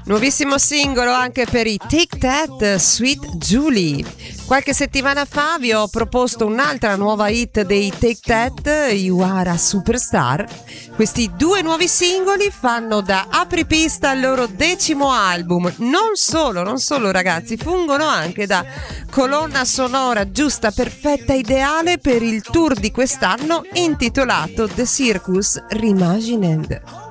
Nuovissimo singolo anche per i Take That, Sweet Julie. Qualche settimana fa vi ho proposto un'altra nuova hit dei Take That, You Are a Superstar. Questi due nuovi singoli fanno da apripista al loro 10° album. Non solo ragazzi, fungono anche da colonna sonora giusta, perfetta, ideale per il tour di quest'anno intitolato The Circus Reimagined.